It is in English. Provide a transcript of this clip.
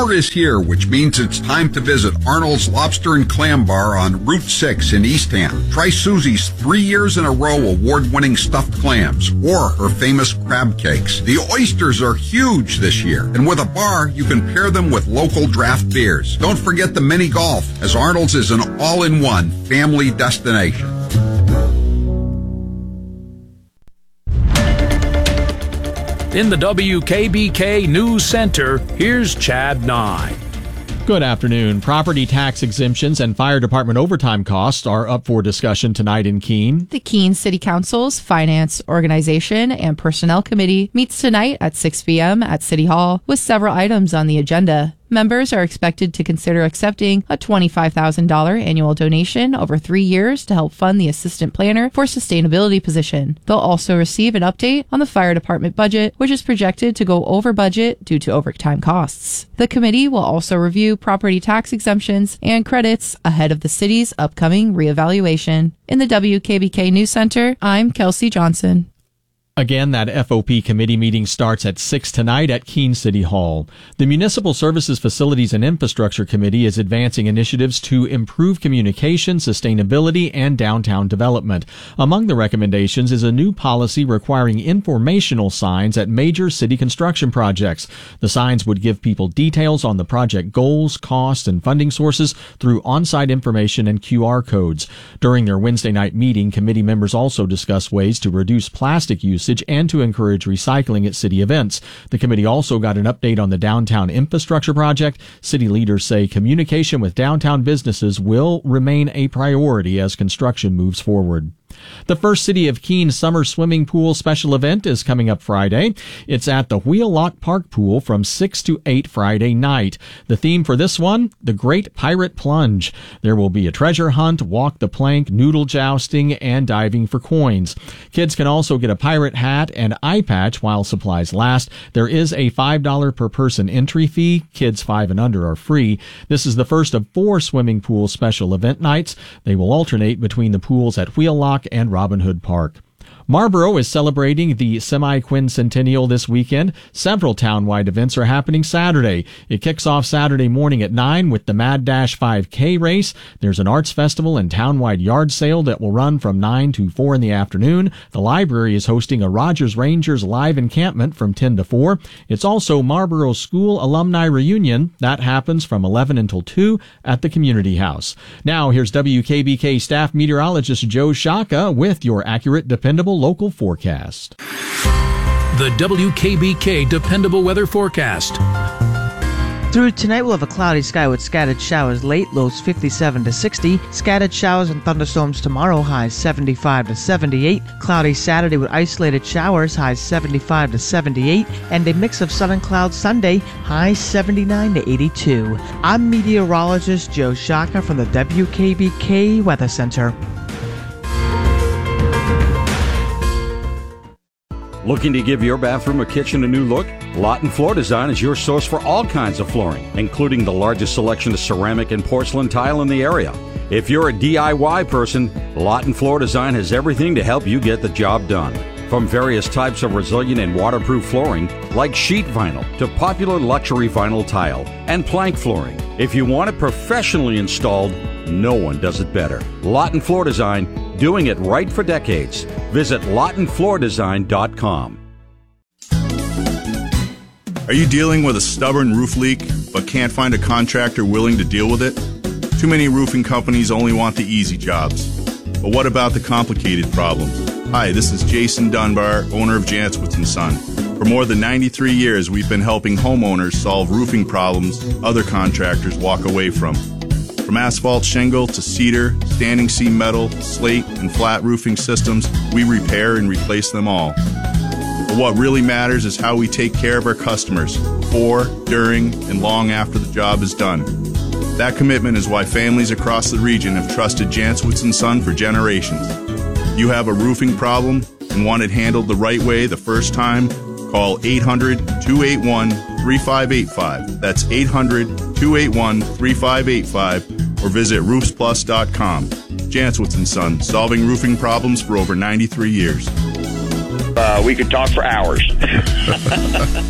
Summer is here, which means it's time to visit Arnold's Lobster and Clam Bar on Route 6 in Eastham. Try Susie's 3 years in a row award-winning stuffed clams or her famous crab cakes. The oysters are huge this year, and with a bar, you can pair them with local draft beers. Don't forget the mini golf, as Arnold's is an all-in-one family destination. In the WKBK News Center, here's Chad Nye. Good afternoon. Property tax exemptions and fire department overtime costs are up for discussion tonight in Keene. The Keene City Council's Finance, Organization, and Personnel Committee meets tonight at 6 p.m. at City Hall with several items on the agenda. Members are expected to consider accepting a $25,000 annual donation over 3 years to help fund the assistant planner for sustainability position. They'll also receive an update on the fire department budget, which is projected to go over budget due to overtime costs. The committee will also review property tax exemptions and credits ahead of the city's upcoming reevaluation. In the WKBK News Center, I'm Kelsey Johnson. Again, that FOP committee meeting starts at 6 tonight at Keene City Hall. The Municipal Services Facilities and Infrastructure Committee is advancing initiatives to improve communication, sustainability, and downtown development. Among the recommendations is a new policy requiring informational signs at major city construction projects. The signs would give people details on the project goals, costs, and funding sources through on-site information and QR codes. During their Wednesday night meeting, committee members also discussed ways to reduce plastic usage and to encourage recycling at city events. The committee also got an update on the downtown infrastructure project. City leaders say communication with downtown businesses will remain a priority as construction moves forward. The First City of Keene Summer Swimming Pool Special Event is coming up Friday. It's at the Wheelock Park Pool from 6 to 8 Friday night. The theme for this one, the Great Pirate Plunge. There will be a treasure hunt, walk the plank, noodle jousting, and diving for coins. Kids can also get a pirate hat and eye patch while supplies last. There is a $5 per person entry fee. Kids 5 and under are free. This is the first of 4 swimming pool special event nights. They will alternate between the pools at Wheelock and Robin Hood Park. Marlboro is celebrating the semi-quincentennial this weekend. Several town-wide events are happening Saturday. It kicks off Saturday morning at 9 with the Mad Dash 5K race. There's an arts festival and town-wide yard sale that will run from 9 to 4 in the afternoon. The library is hosting a Rogers Rangers live encampment from 10 to 4. It's also Marlboro School Alumni Reunion. That happens from 11 until 2 at the Community House. Now, here's WKBK staff meteorologist Joe Shaka with your accurate, dependable local forecast. The WKBK Dependable Weather Forecast. Through tonight, we'll have a cloudy sky with scattered showers late, lows 57 to 60. Scattered showers and thunderstorms tomorrow, highs 75 to 78. Cloudy Saturday with isolated showers, highs 75 to 78. And a mix of sun and clouds Sunday, highs 79 to 82. I'm meteorologist Joe Shaka from the WKBK Weather Center. Looking to give your bathroom or kitchen a new look? Lawton Floor Design is your source for all kinds of flooring, including the largest selection of ceramic and porcelain tile in the area. If you're a DIY person, Lawton Floor Design has everything to help you get the job done. From various types of resilient and waterproof flooring, like sheet vinyl, to popular luxury vinyl tile and plank flooring. If you want it professionally installed, no one does it better. Lawton Floor Design, doing it right for decades. Visit LawtonFloorDesign.com. Are you dealing with a stubborn roof leak but can't find a contractor willing to deal with it? Too many roofing companies only want the easy jobs. But what about the complicated problems? Hi, this is Jason Dunbar, owner of Janswitz & Son. For more than 93 years, we've been helping homeowners solve roofing problems other contractors walk away from. From asphalt shingle to cedar, standing seam metal, slate, and flat roofing systems, we repair and replace them all. But what really matters is how we take care of our customers before, during, and long after the job is done. That commitment is why families across the region have trusted Janswitz & Son for generations. You have a roofing problem and want it handled the right way the first time? Call 800-281-3585. That's 800-281-3585 or visit roofsplus.com. Janswitz & Son, solving roofing problems for over 93 years. We could talk for hours.